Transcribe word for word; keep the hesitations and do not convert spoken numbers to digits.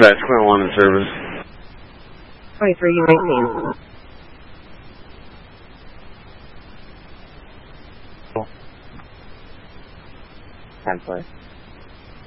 Dispatch, Clear one in service. twenty-three nineteen. ten four.